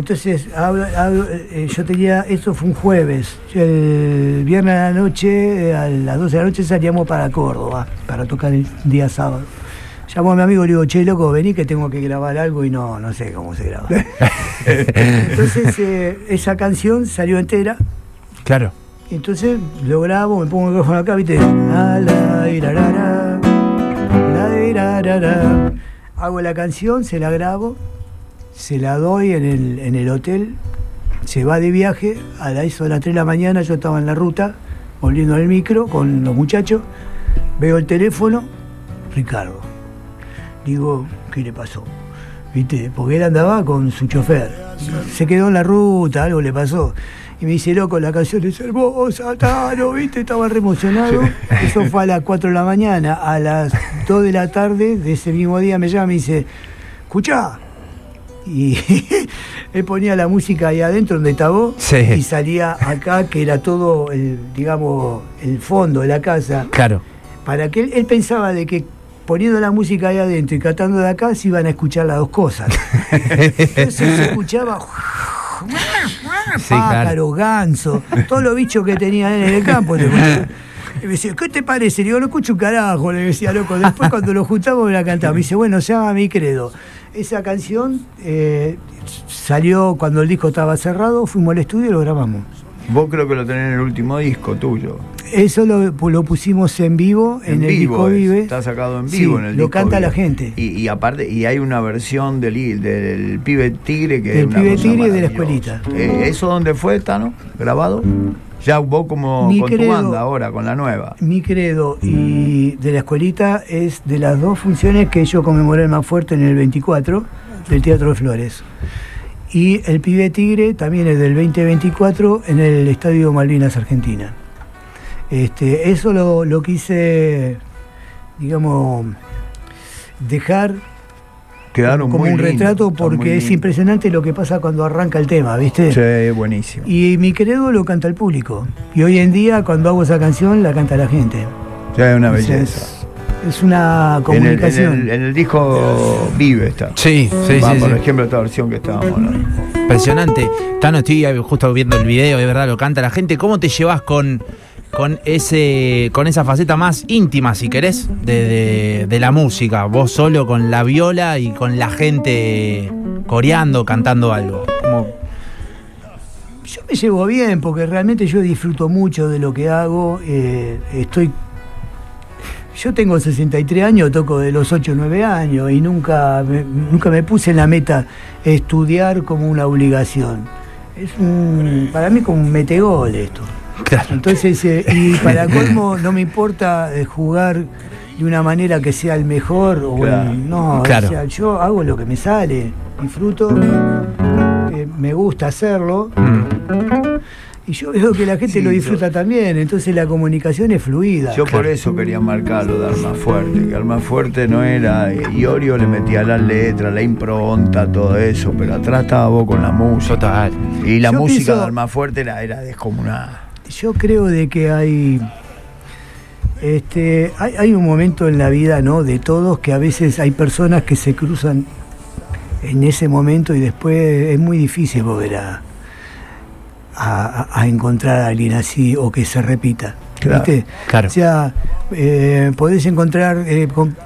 Entonces, yo tenía, eso fue un jueves. El viernes a la noche, a las 12 de la noche salíamos para Córdoba, para tocar el día sábado. Llamo a mi amigo y le digo, che, loco, vení que tengo que grabar algo y no sé cómo se graba. Entonces, esa canción salió entera. Claro. Entonces, lo grabo, me pongo el micrófono acá, ¿viste? Hago la canción, se la grabo, se la doy en el hotel, se va de viaje, a las 3 de la mañana yo estaba en la ruta, volviendo al micro con los muchachos, veo el teléfono, Ricardo. Digo, ¿qué le pasó? ¿Viste? Porque él andaba con su chofer. Se quedó en la ruta, algo le pasó. Y me dice, loco, la canción es hermosa, Tano, ¿viste? Estaba re emocionado. Eso fue a las 4 de la mañana. A las 2 de la tarde de ese mismo día me llama y me dice, escuchá. Y él ponía la música ahí adentro donde estaba vos, sí. Y salía acá, que era todo, el fondo de la casa. Claro. Para que él pensaba de que poniendo la música ahí adentro y cantando de acá se iban a escuchar las dos cosas. Entonces se escuchaba pájaro, ganso, todos los bichos que tenían en el campo. Y me decía, ¿qué te parece? Le digo, no escucho un carajo, le decía, loco. Después cuando lo juntamos me la cantaba. Me dice, bueno, se llama Mi Credo. Esa canción salió cuando el disco estaba cerrado, fuimos al estudio y lo grabamos. Vos creo que lo tenés en el último disco tuyo. Eso lo pusimos en vivo, en el disco Vive. Está sacado en vivo, sí, en el disco. Lo canta Vive. la gente. Y aparte, y hay una versión del Pibe Tigre que del Pibe Tigre de la escuelita. ¿Eso dónde fue, Tano? ¿Grabado? Ya vos como Mi con credo, tu banda ahora, con la nueva. Mi Credo y de la escuelita es de las dos funciones que yo conmemoré más fuerte en el 24 del Teatro de Flores. Y el Pibe Tigre también es del 2024 en el Estadio Malvinas Argentina. Eso lo quise, digamos, dejar Quedaron como muy un lindo, retrato porque es impresionante lo que pasa cuando arranca el tema, ¿viste? Sí, buenísimo. Y Mi Credo lo canta el público. Y hoy en día, cuando hago esa canción, la canta la gente. Sí, es una belleza. Es una comunicación. En el disco Vive está. Sí. Por ejemplo, esta versión que estábamos hablando. Impresionante. Tano, estoy justo viendo el video, de verdad lo canta la gente. ¿Cómo te llevas con esa faceta más íntima, si querés, de la música? Vos solo con la viola y con la gente coreando, cantando algo. ¿Cómo? Yo me llevo bien porque realmente yo disfruto mucho de lo que hago. Yo tengo 63 años, toco de los 8 o 9 años y nunca me puse en la meta estudiar como una obligación. Es para mí como un metegol esto. Claro. Entonces, y para colmo no me importa jugar de una manera que sea el mejor o no, claro. O sea, yo hago lo que me sale, disfruto, me gusta hacerlo. Y yo veo que la gente lo disfruta también, entonces la comunicación es fluida. Yo por eso quería marcarlo de Almafuerte, que Almafuerte no era, Iorio le metía las letras, la impronta, todo eso, pero atrás estaba vos con la música. Total. Y la música de Almafuerte era descomunal. Yo creo de que hay un momento en la vida, ¿no?, de todos, que a veces hay personas que se cruzan en ese momento y después es muy difícil volver a encontrar a alguien así o que se repita. Claro, ¿viste? Claro. O sea, podés encontrar